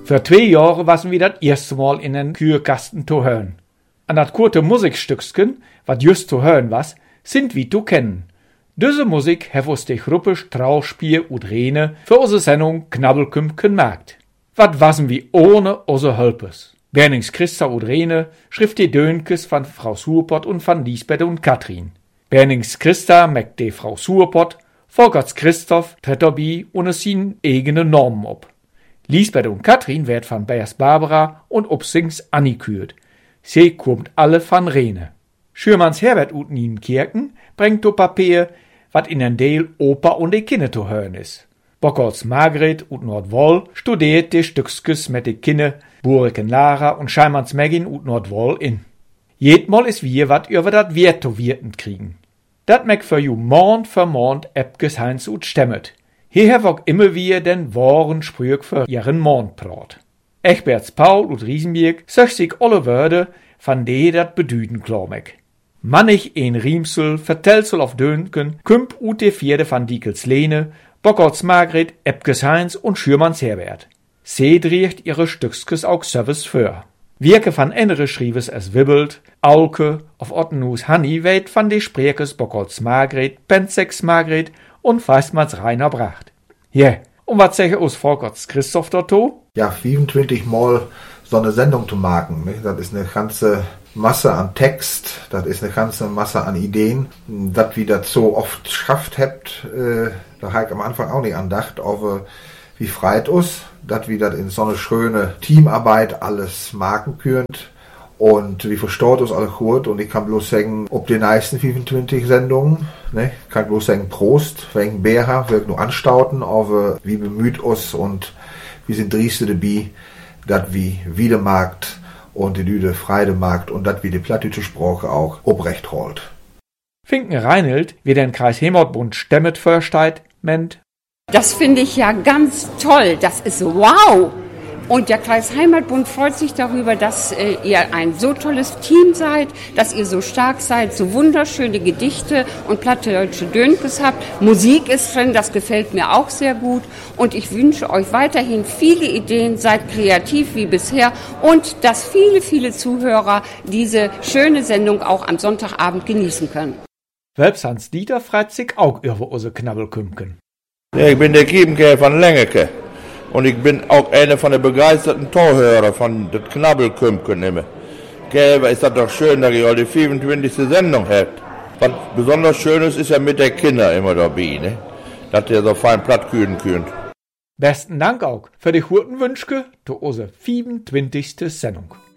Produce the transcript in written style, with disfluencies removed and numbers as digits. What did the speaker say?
Für 2 Jahre waren wir das erste Mal in den Kürkasten zu hören. An das kurze Musikstückchen, was just zu hören was, sind wir zu kennen. Diese Musik hat uns die Gruppe Strauchspiel und Rene für unsere Sendung Knabbelkümpken gemacht. Was wasen wir ohne unsere Helpers? Bernings Christa und Rene schrift die Dönkes von Frau Surpott und von Lisbeth und Katrin. Bernings Christa merkt die Frau Surpott, Volkerts Christoph tritt dabei und es sin eigene Normen ob. Lisbeth und Katrin wird von Beers Barbara und Upsings Annie kürt. Sie kommt alle von Rene. Schürmanns Herbert und Nienkirken bringt to Papier, wat in den Deel Oper und die Kinder zu hören is. Bockerts Margret und Nordwoll studiert die Stückskes mit de Kinder, Bureken Lara und Scheimanns Meggin und Nordwoll in. Jedmal is wir wat über dat Wert to wirten kriegen. Dat meck für ju Mond für Mond Epkes Heinz und stemmet. Hierher wog immer wir den wahren Sprüch für ihren Mond prat. Echberts Paul und Riesenberg söch sich alle Wörde, van de dat bedüden klamek. Mannig een Riemsel, Vertelsel auf Dönken, Kümp ut de Vierde van Diekels Lene, Bockerts Margret, Epkes Heinz und Schürmanns Herbert. Sie driecht ihre Stückskes auch Service für. Wirke van Ennere schriebes es wibbelt, Aulke, auf Ottenhus Hanni weht van de Spreekes Bockerts Margret, Penzex Margret und Feistmanns Rainer Bracht. Und was säge us Volkerts Christoph dato? Ja, 25 Mal so eine Sendung zu machen, ne? Das ist eine ganze Masse an Text, das ist eine ganze Masse an Ideen. Das wie das so oft schafft habt, da habe ich am Anfang auch nicht andacht, aber wie freit us, dass wie das in so eine schöne Teamarbeit alles machen könnt. Und wie verstaut uns alle gut, und ich kann bloß sagen, ob die nächsten 25 Sendungen, ne, kann bloß sagen Prost, wegen Bärer, wird nur anstauten, aber wie bemüht uns und wie sind drieste dabei, dass wie Wiedemarkt und die Lüde Freidemarkt und dass wie die plattdeutsche Sprache auch obrecht holt. Finken-Reinhild, wie den Kreis Hemmertbund stemmet versteht, meint: Das finde ich ja ganz toll, das ist wow! Und der Kreis Heimatbund freut sich darüber, dass ihr ein so tolles Team seid, dass ihr so stark seid, so wunderschöne Gedichte und plattdeutsche Dönkes habt. Musik ist drin, das gefällt mir auch sehr gut. Und ich wünsche euch weiterhin viele Ideen, seid kreativ wie bisher und dass viele, viele Zuhörer diese schöne Sendung auch am Sonntagabend genießen können. Selbst Hans-Dieter freut sich auch über unsere Knabbelkümpken. Ja, ich bin der Kiebenkerl von Lengeke. Und ich bin auch einer von den begeisterten Torhörer von den Knabbelkümpken immer. Gell, ist das doch schön, dass ihr die 25. Sendung habt. Was besonders Schönes ist ja mit der Kinder immer dabei, ne? Dass ihr so fein plattkühlen könnt. Besten Dank auch für die guten Wünschke zu unserer 25. Sendung.